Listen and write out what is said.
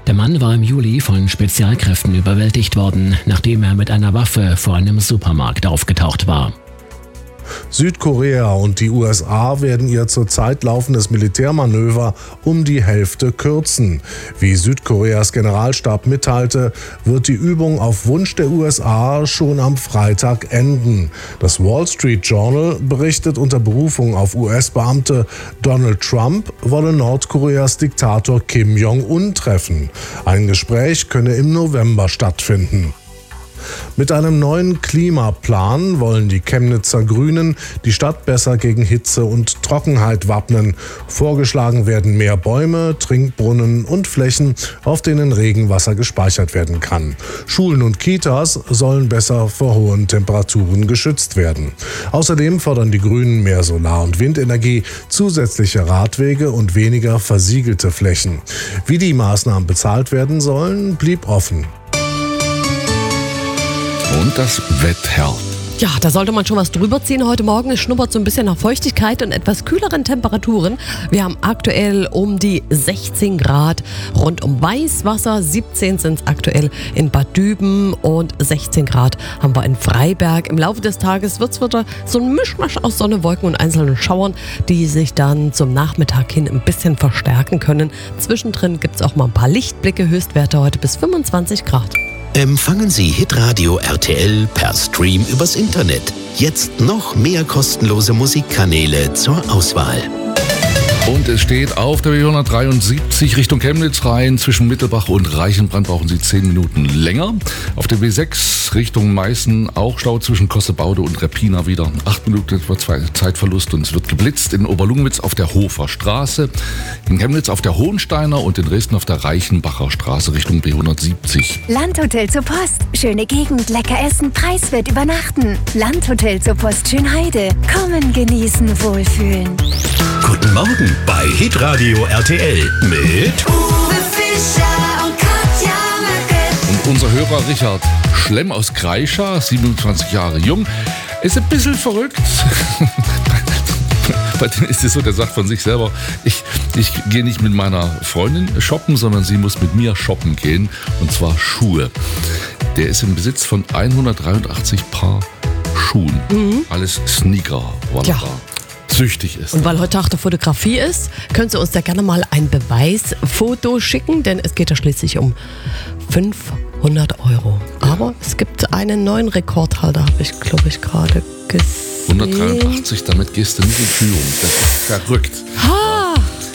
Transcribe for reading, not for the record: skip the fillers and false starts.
Der Mann war im Juli von Spezialkräften überwältigt worden, nachdem er mit einer Waffe vor einem Supermarkt aufgetaucht war. Südkorea und die USA werden ihr zurzeit laufendes Militärmanöver um die Hälfte kürzen. Wie Südkoreas Generalstab mitteilte, wird die Übung auf Wunsch der USA schon am Freitag enden. Das Wall Street Journal berichtet unter Berufung auf US-Beamte, Donald Trump wolle Nordkoreas Diktator Kim Jong-un treffen. Ein Gespräch könne im November stattfinden. Mit einem neuen Klimaplan wollen die Chemnitzer Grünen die Stadt besser gegen Hitze und Trockenheit wappnen. Vorgeschlagen werden mehr Bäume, Trinkbrunnen und Flächen, auf denen Regenwasser gespeichert werden kann. Schulen und Kitas sollen besser vor hohen Temperaturen geschützt werden. Außerdem fordern die Grünen mehr Solar- und Windenergie, zusätzliche Radwege und weniger versiegelte Flächen. Wie die Maßnahmen bezahlt werden sollen, blieb offen. Und das Wetter. Ja, da sollte man schon was drüber ziehen heute Morgen. Es schnuppert so ein bisschen nach Feuchtigkeit und etwas kühleren Temperaturen. Wir haben aktuell um die 16 Grad rund um Weißwasser. 17 sind es aktuell in Bad Düben und 16 Grad haben wir in Freiberg. Im Laufe des Tages wird es wieder so ein Mischmasch aus Sonne, Wolken und einzelnen Schauern, die sich dann zum Nachmittag hin ein bisschen verstärken können. Zwischendrin gibt es auch mal ein paar Lichtblicke. Höchstwerte heute bis 25 Grad. Empfangen Sie Hitradio RTL per Stream übers Internet. Jetzt noch mehr kostenlose Musikkanäle zur Auswahl. Und es steht auf der B173 Richtung Chemnitz rein. Zwischen Mittelbach und Reichenbrand brauchen Sie 10 Minuten länger. Auf der B6 Richtung Meißen auch Stau zwischen Kossebaude und Reppina wieder. 8 Minuten etwa Zeitverlust und es wird geblitzt in Oberlungwitz auf der Hofer Straße, in Chemnitz auf der Hohensteiner und in Dresden auf der Reichenbacher Straße Richtung B170. Landhotel zur Post. Schöne Gegend, lecker essen, preiswert übernachten. Landhotel zur Post Schönheide. Kommen, genießen, wohlfühlen. Guten Morgen bei Hitradio RTL mit Uwe Fischer und Katja Möcke. Und unser Hörer Richard Schlemm aus Kreischa, 27 Jahre jung, ist ein bisschen verrückt. Bei dem ist es so, der sagt von sich selber, ich gehe nicht mit meiner Freundin shoppen, sondern sie muss mit mir shoppen gehen, und zwar Schuhe. Der ist im Besitz von 183 Paar Schuhen. Alles Sneaker, wunderbar. Ja. Süchtig ist. Und weil heute Tag der Fotografie ist, könnt ihr uns da gerne mal ein Beweisfoto schicken, denn es geht ja schließlich um 500 Euro. Aber es gibt einen neuen Rekordhalter, habe ich, glaube ich, gerade gesehen. 183, damit gehst du nicht in Führung. Das ist verrückt. Ha!